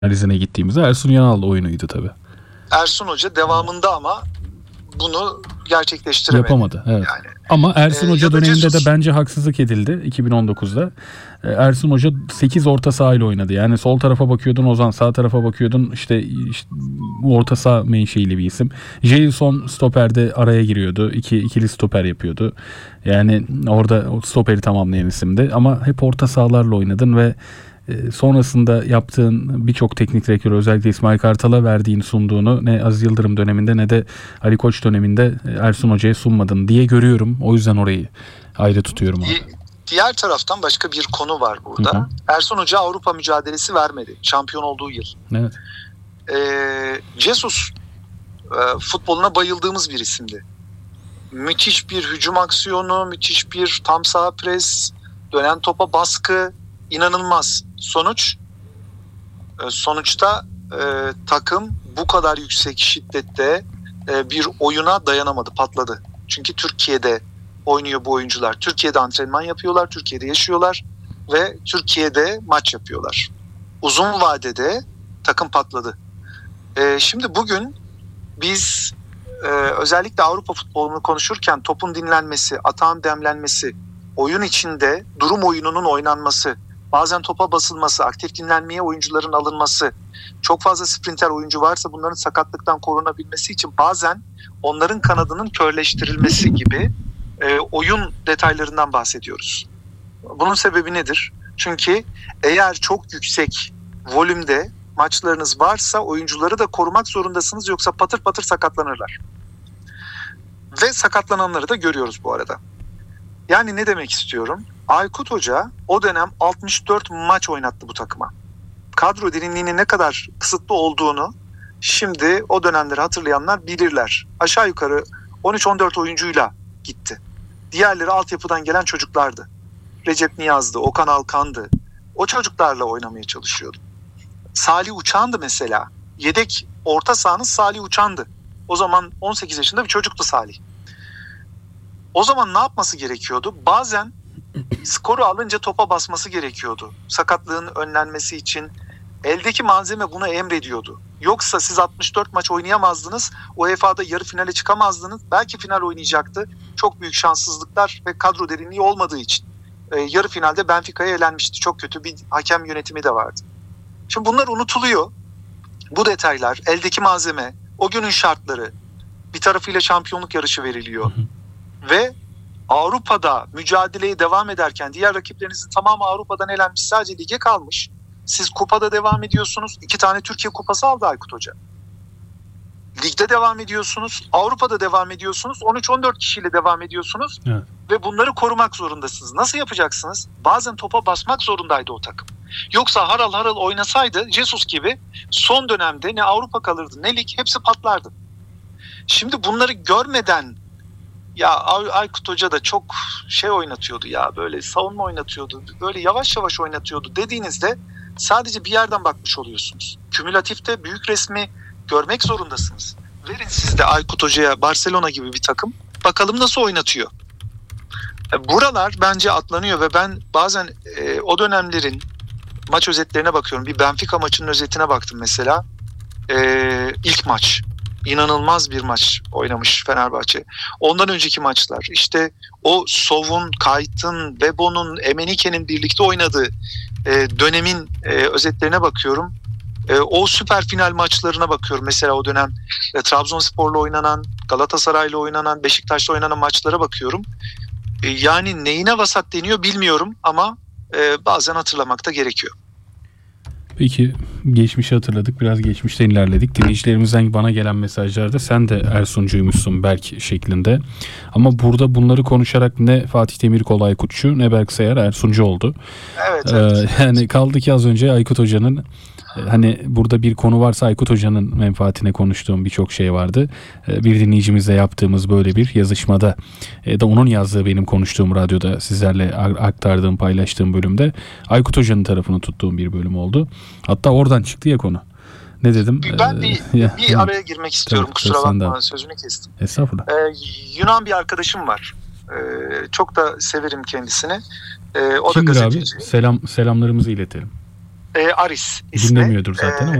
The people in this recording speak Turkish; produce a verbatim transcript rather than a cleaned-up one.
analizine gittiğimizde Ersun Yanal oyunuydu tabii. Ersun Hoca devamında ama bunu gerçekleştiremedi. Yapamadı. Evet. Yani, ama Ersun e, Hoca döneminde Jesus... de bence haksızlık edildi iki bin on dokuzda. Ersun Hoca sekiz orta sahayla oynadı. Yani sol tarafa bakıyordun Ozan, sağ tarafa bakıyordun işte, işte orta saha menşeili bir isim. Jailson stoperde araya giriyordu. İki, ikili stoper yapıyordu. Yani orada stoperi tamamlayan isimdi. Ama hep orta sahalarla oynadın ve sonrasında yaptığın birçok teknik direktör, özellikle İsmail Kartal'a verdiğin, sunduğunu ne Aziz Yıldırım döneminde ne de Ali Koç döneminde Ersun Hoca'ya sunmadın diye görüyorum. O yüzden orayı ayrı tutuyorum abi. Diğer taraftan başka bir konu var burada. Hı hı. Ersun Hoca Avrupa mücadelesi vermedi. Şampiyon olduğu yıl. Evet. Ee, Jesus e, futboluna bayıldığımız bir isimdi. Müthiş bir hücum aksiyonu, müthiş bir tam saha pres, dönen topa baskı, inanılmaz. Sonuç e, sonuçta e, takım bu kadar yüksek şiddette e, bir oyuna dayanamadı, patladı. Çünkü Türkiye'de oynuyor bu oyuncular. Türkiye'de antrenman yapıyorlar, Türkiye'de yaşıyorlar ve Türkiye'de maç yapıyorlar. Uzun vadede takım patladı. Ee, şimdi bugün biz e, özellikle Avrupa futbolunu konuşurken topun dinlenmesi, atağın demlenmesi, oyun içinde durum oyununun oynanması, bazen topa basılması, aktif dinlenmeye oyuncuların alınması, çok fazla sprinter oyuncu varsa bunların sakatlıktan korunabilmesi için bazen onların kanadının körleştirilmesi gibi E, oyun detaylarından bahsediyoruz. Bunun sebebi nedir? Çünkü eğer çok yüksek volümde maçlarınız varsa oyuncuları da korumak zorundasınız, yoksa patır patır sakatlanırlar. Ve sakatlananları da görüyoruz bu arada. Yani ne demek istiyorum? Aykut Hoca o dönem altmış dört maç oynattı bu takıma. Kadro derinliğinin ne kadar kısıtlı olduğunu şimdi o dönemleri hatırlayanlar bilirler. Aşağı yukarı on üç on dört oyuncuyla gitti. Diğerleri altyapıdan gelen çocuklardı. Recep Niyaz'dı, Okan Alkan'dı. O çocuklarla oynamaya çalışıyordu. Salih Uçan'dı mesela. Yedek orta sahanın Salih Uçan'dı. O zaman on sekiz yaşında bir çocuktu Salih. O zaman ne yapması gerekiyordu? Bazen skoru alınca topa basması gerekiyordu. Sakatlığın önlenmesi için eldeki malzeme bunu emrediyordu. Yoksa siz altmış dört maç oynayamazdınız. U E F A'da yarı finale çıkamazdınız. Belki final oynayacaktı. Çok büyük şanssızlıklar ve kadro derinliği olmadığı için. Ee, yarı finalde Benfica'ya elenmişti. Çok kötü bir hakem yönetimi de vardı. Şimdi bunlar unutuluyor. Bu detaylar, eldeki malzeme, o günün şartları, bir tarafıyla şampiyonluk yarışı veriliyor. Ve Avrupa'da mücadeleye devam ederken diğer rakiplerinizin tamamı Avrupa'dan elenmiş, sadece lige kalmış. Siz kupada devam ediyorsunuz. İki tane Türkiye kupası aldı Aykut Hoca. Ligde devam ediyorsunuz. Avrupa'da devam ediyorsunuz. on üç on dört kişiyle devam ediyorsunuz. Evet. Ve bunları korumak zorundasınız. Nasıl yapacaksınız? Bazen topa basmak zorundaydı o takım. Yoksa haral haral oynasaydı Jesus gibi son dönemde ne Avrupa kalırdı ne lig, hepsi patlardı. Şimdi bunları görmeden ya Aykut Hoca da çok şey oynatıyordu ya, böyle savunma oynatıyordu, böyle yavaş yavaş oynatıyordu dediğinizde sadece bir yerden bakmış oluyorsunuz. Kümülatifte büyük resmi görmek zorundasınız. Verin siz de Aykut Hoca'ya Barcelona gibi bir takım, bakalım nasıl oynatıyor. Buralar bence atlanıyor ve ben bazen e, o dönemlerin maç özetlerine bakıyorum. Bir Benfica maçının özetine baktım mesela. E, ilk maç. İnanılmaz bir maç oynamış Fenerbahçe. Ondan önceki maçlar, işte o Sov'un, Kayt'ın, Bebo'nun, Emenike'nin birlikte oynadığı e, dönemin e, özetlerine bakıyorum. E, o süper final maçlarına bakıyorum. Mesela o dönem e, Trabzonspor'la oynanan, Galatasaray'la oynanan, Beşiktaş'la oynanan maçlara bakıyorum. E, yani neyine vasat deniyor bilmiyorum ama e, bazen hatırlamak da gerekiyor. Peki geçmişi hatırladık. Biraz geçmişten ilerledik. Dinleyicilerimizden bana gelen mesajlarda sen de Ersuncuymuşsun Berk şeklinde. Ama burada bunları konuşarak ne Fatih Demirkol Aykutçu ne Berk Sayar Ersuncu oldu. Evet, evet. Ee, yani kaldı ki az önce Aykut Hoca'nın, hani burada bir konu varsa Aykut Hoca'nın menfaatine konuştuğum birçok şey vardı. Bir dinleyicimizle yaptığımız böyle bir yazışmada da onun yazdığı benim konuştuğum radyoda sizlerle aktardığım, paylaştığım bölümde Aykut Hoca'nın tarafını tuttuğum bir bölüm oldu. Hatta oradan çıktı ya konu. Ne dedim? Ben bir, ya, bir araya girmek istiyorum. tabii, kusura bakma, sözünü kestim. Estağfurullah. Ee, Yunan bir arkadaşım var. Ee, çok da severim kendisini. Ee, o Kimdir da abi? Selam, selamlarımızı iletelim. E, Aris ismi. Dinlemiyordur zaten E, ama.